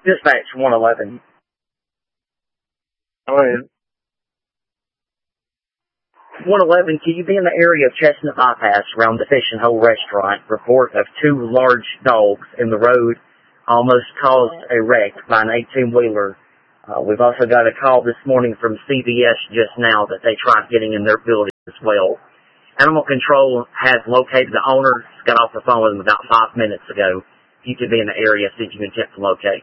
Dispatch 111. Go ahead. 111, can you be in the area of Chestnut Bypass around the Fish and Hole restaurant? Report of two large dogs in the road almost caused a wreck by an 18-wheeler. We've also got a call this morning from CVS just now that they tried getting in their building as well. Animal Control has located the owner. Got off the phone with him about 5 minutes ago. If you could be in the area, see if you can attempt to locate.